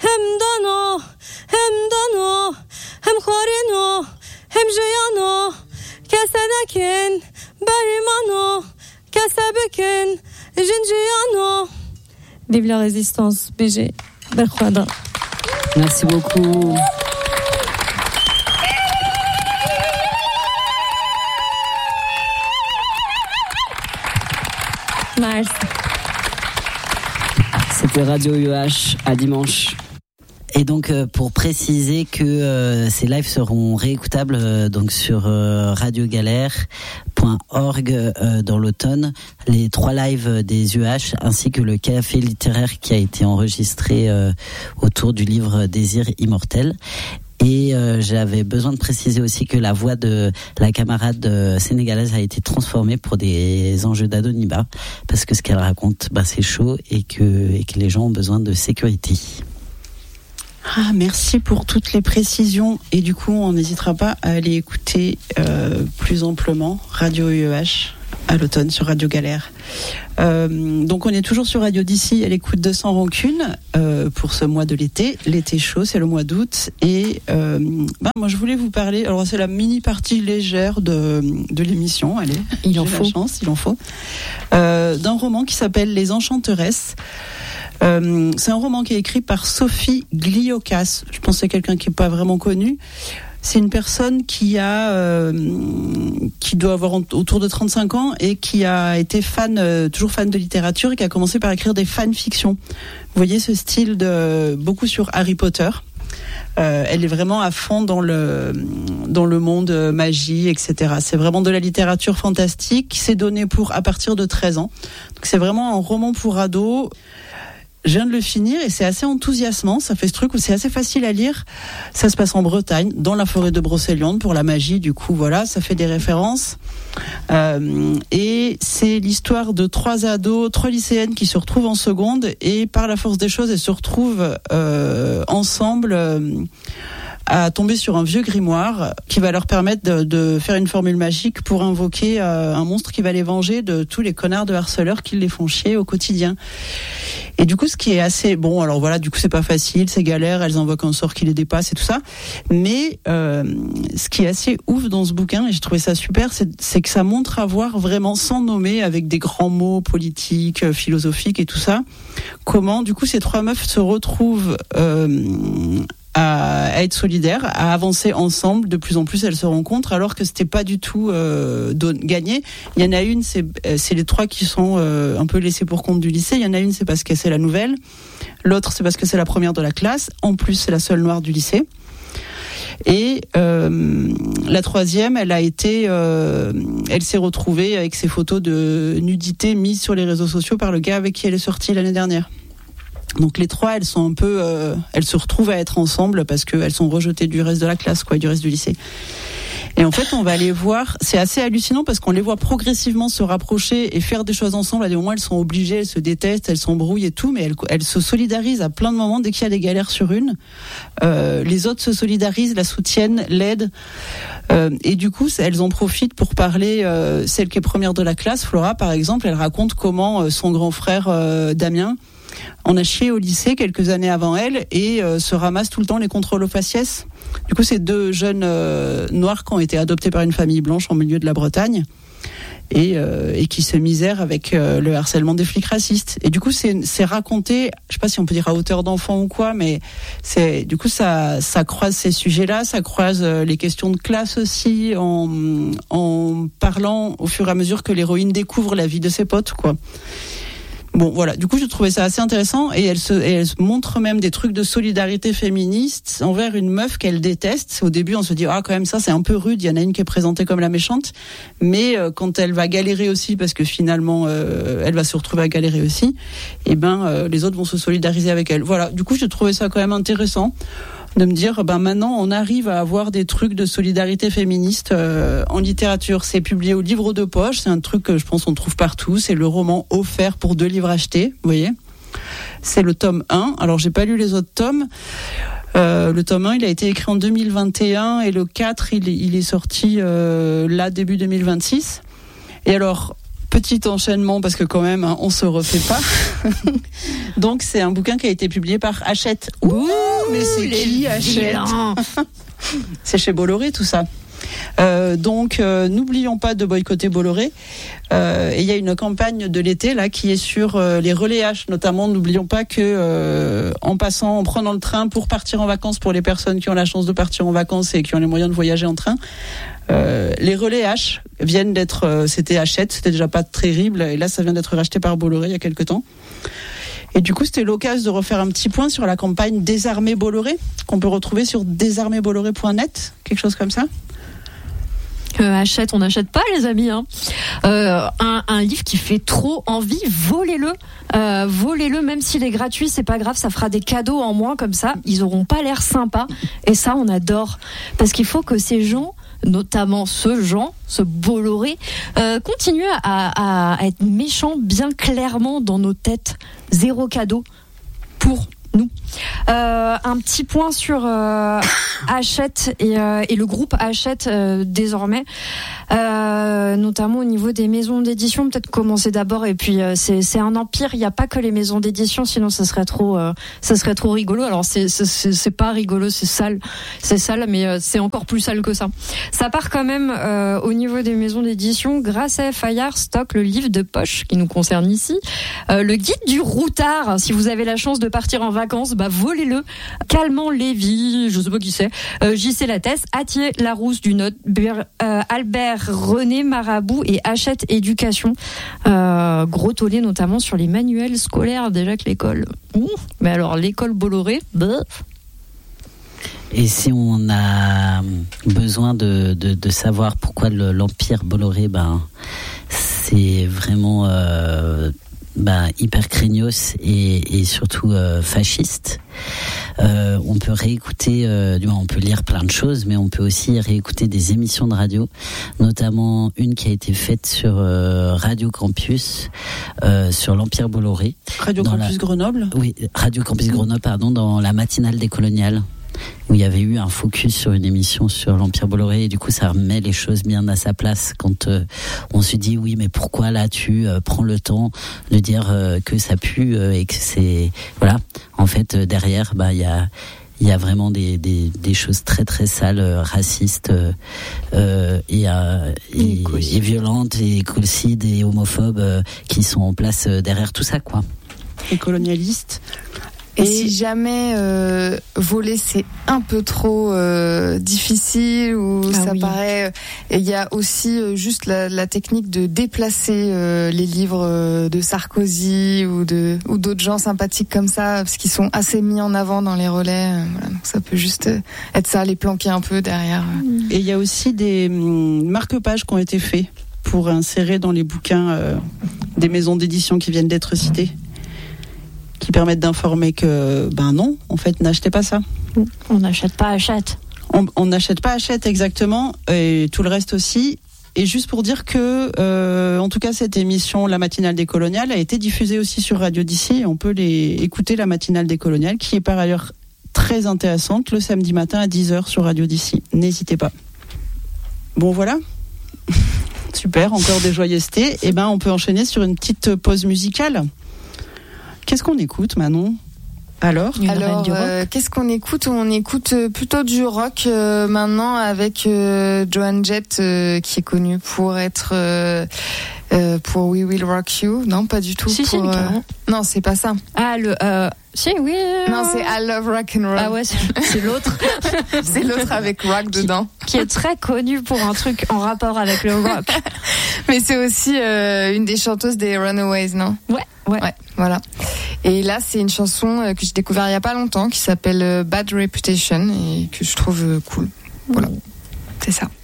هم دانا هم دانا هم خارنا هم جیانا کسدکن بریمانا کسبکن جنجیانا. Vive la résistance, BG Berkhouada. Merci beaucoup. Merci. C'était Radio UH à dimanche. Et donc pour préciser que ces lives seront réécoutables donc sur radiogalère.org dans l'automne, les 3 lives des UH ainsi que le café littéraire qui a été enregistré autour du livre Désir immortel. Et j'avais besoin de préciser aussi que la voix de la camarade sénégalaise a été transformée pour des enjeux d'anonymat, parce que ce qu'elle raconte, c'est chaud et que les gens ont besoin de sécurité. Ah, merci pour toutes les précisions. Et du coup, on n'hésitera pas à aller écouter plus amplement Radio UEH à l'automne sur Radio Galère. Donc on est toujours sur Radio d'ici à l'écoute de Sans Rancune pour ce mois de l'été. L'été chaud, c'est le mois d'août. Et moi je voulais vous parler, alors c'est la mini partie légère de l'émission, allez, il en faut. La chance, il en faut, d'un roman qui s'appelle Les Enchanteresses. C'est un roman qui est écrit par Sophie Gliokas. Je pense que c'est quelqu'un qui n'est pas vraiment connu. C'est une personne qui doit avoir autour de 35 ans et qui a été toujours fan de littérature et qui a commencé par écrire des fanfictions. Vous voyez ce style beaucoup sur Harry Potter. Elle est vraiment à fond dans le monde magie, etc. C'est vraiment de la littérature fantastique qui s'est donnée à partir de 13 ans. Donc c'est vraiment un roman pour ados. Je viens de le finir et c'est assez enthousiasmant. Ça fait ce truc où c'est assez facile à lire. Ça se passe en Bretagne, dans la forêt de Brocéliande, pour la magie. Du coup, voilà, ça fait des références. Et c'est l'histoire de 3 lycéennes qui se retrouvent en seconde et par la force des choses, elles se retrouvent ensemble à tomber sur un vieux grimoire qui va leur permettre de faire une formule magique pour invoquer un monstre qui va les venger de tous les connards de harceleurs qui les font chier au quotidien. Et du coup, ce qui est assez bon, alors voilà, du coup c'est pas facile, c'est galère, elles invoquent un sort qui les dépasse et tout ça, mais ce qui est assez ouf dans ce bouquin, et j'ai trouvé ça super, c'est que ça montre à voir vraiment, sans nommer, avec des grands mots politiques, philosophiques et tout ça, comment du coup ces 3 meufs se retrouvent à être solidaires, à avancer ensemble. De plus en plus, elles se rencontrent, alors que c'était pas du tout gagné. Il y en a une, c'est les 3 qui sont un peu laissées pour compte du lycée. Il y en a une, c'est parce que c'est la nouvelle. L'autre, c'est parce que c'est la première de la classe. En plus, c'est la seule noire du lycée. Et la 3e, elle s'est retrouvée avec ses photos de nudité mises sur les réseaux sociaux par le gars avec qui elle est sortie l'année dernière. Donc les 3, elles sont elles se retrouvent à être ensemble parce qu'elles sont rejetées du reste de la classe, du reste du lycée. Et en fait, on va les voir, c'est assez hallucinant parce qu'on les voit progressivement se rapprocher et faire des choses ensemble. À des moments, elles sont obligées, elles se détestent, elles s'embrouillent et tout, mais elles se solidarisent à plein de moments dès qu'il y a des galères sur une. Les autres se solidarisent, la soutiennent, l'aident. Et du coup, elles en profitent pour parler. Celle qui est première de la classe, Flora, par exemple, elle raconte comment son grand frère Damien en a chié au lycée quelques années avant elle et se ramasse tout le temps les contrôles aux faciès. Du coup, c'est 2 jeunes noirs qui ont été adoptés par une famille blanche en milieu de la Bretagne et qui se misèrent avec le harcèlement des flics racistes. Et du coup, c'est raconté, je sais pas si on peut dire à hauteur d'enfant ou quoi, mais du coup, ça croise ces sujets-là, ça croise les questions de classe aussi, en parlant au fur et à mesure que l'héroïne découvre la vie de ses potes, quoi. Bon, voilà. Du coup, je trouvais ça assez intéressant et elle se montre même des trucs de solidarité féministe envers une meuf qu'elle déteste. Au début, on se dit, quand même, ça, c'est un peu rude. Il y en a une qui est présentée comme la méchante. Mais quand elle va galérer aussi, parce que finalement, elle va se retrouver à galérer aussi, les autres vont se solidariser avec elle. Voilà. Du coup, je trouvais ça quand même intéressant de me dire, maintenant, on arrive à avoir des trucs de solidarité féministe en littérature. C'est publié au livre de poche. C'est un truc que je pense on trouve partout. C'est le roman offert pour 2 livres achetés. Vous voyez, c'est le tome 1. Alors, j'ai pas lu les autres tomes. Le tome 1, il a été écrit en 2021 et le 4, il est sorti là début 2026. Et alors, Petit enchaînement parce que quand même on se refait pas. Donc c'est un bouquin qui a été publié par Hachette. Ouh, mais c'est qui Hachette? C'est chez Bolloré tout ça. Donc n'oublions pas de boycotter Bolloré. Et il y a une campagne de l'été là qui est sur les relais H notamment. N'oublions pas que en prenant le train pour partir en vacances, pour les personnes qui ont la chance de partir en vacances et qui ont les moyens de voyager en train, les relais H viennent d'être, c'était Hachette, c'était déjà pas terrible, et là ça vient d'être racheté par Bolloré il y a quelques temps. Et du coup, c'était l'occasion de refaire un petit point sur la campagne Désarmer Bolloré, qu'on peut retrouver sur désarmerbolloré.net, quelque chose comme ça. Hachette, on n'achète pas, les amis. Un livre qui fait trop envie, volez-le. Volez-le, même s'il est gratuit, c'est pas grave, ça fera des cadeaux en moins comme ça. Ils auront pas l'air sympas. Et ça, on adore. Parce qu'il faut que ces gens, notamment ce Bolloré, continue à être méchant bien clairement dans nos têtes. Zéro cadeau pour nous. Un petit point sur Hachette et le groupe Hachette désormais, notamment au niveau des maisons d'édition. Peut-être commencer d'abord, et puis c'est un empire. Il n'y a pas que les maisons d'édition, sinon ça serait trop rigolo. Alors c'est pas rigolo, c'est sale, mais c'est encore plus sale que ça. Ça part quand même au niveau des maisons d'édition. Grâce à Fayard stocke le livre de poche qui nous concerne ici, le guide du routard. Si vous avez la chance de partir en vacances, volez-le. Calmant Lévy, je sais pas qui c'est, J.C. Lattès, Attier Larousse du Nord, Albert René Marabout et Hachette Éducation. Gros tollé notamment sur les manuels scolaires, déjà que l'école. Mais alors l'école Bolloré, Et si on a besoin de savoir pourquoi l'empire Bolloré, c'est vraiment hyper craignos et surtout fasciste. On peut réécouter, on peut lire plein de choses, mais on peut aussi réécouter des émissions de radio, notamment une qui a été faite sur Radio Campus, sur l'Empire Bolloré. Radio Campus Grenoble ? Oui, Radio Campus Grenoble, dans la matinale des coloniales, où il y avait eu un focus sur une émission sur l'Empire Bolloré, et du coup ça remet les choses bien à sa place quand on se dit oui, mais pourquoi là tu prends le temps de dire que ça pue et que c'est voilà, en fait derrière il y a vraiment des choses très très sales, racistes et violentes et écocides et homophobes qui sont en place derrière tout ça, quoi. Et colonialistes. Et si jamais voler c'est un peu trop difficile ou paraît, il y a aussi juste la technique de déplacer les livres de Sarkozy ou d'autres gens sympathiques comme ça, parce qu'ils sont assez mis en avant dans les relais. Voilà, donc ça peut juste être ça, les planquer un peu derrière. Et il y a aussi des marque-pages qui ont été faits pour insérer dans les bouquins des maisons d'édition qui viennent d'être citées, qui permettent d'informer que non, en fait, n'achetez pas ça. On n'achète pas Hachette. On n'achète pas Hachette, exactement, et tout le reste aussi. Et juste pour dire que, en tout cas, cette émission, La Matinale des Coloniales, a été diffusée aussi sur Radio d'ici, et on peut écouter La Matinale des Coloniales, qui est par ailleurs très intéressante, le samedi matin à 10h sur Radio d'ici. N'hésitez pas. Bon, voilà. Super, encore des joyeusetés. Et on peut enchaîner sur une petite pause musicale. Qu'est-ce qu'on écoute, Manon ? Alors, qu'est-ce qu'on écoute ? On écoute plutôt du rock maintenant avec Joan Jett, qui est connue pour être pour We Will Rock You. Non, pas du tout. Si, non, c'est pas ça. Si, oui. Non, c'est I Love Rock and Roll. Ah ouais, c'est l'autre. C'est l'autre avec rock dedans. Qui est très connu pour un truc en rapport avec le rock. Mais c'est aussi une des chanteuses des Runaways, non ? Ouais, voilà. Et là, c'est une chanson que j'ai découvert il y a pas longtemps qui s'appelle Bad Reputation et que je trouve cool. Voilà. C'est ça.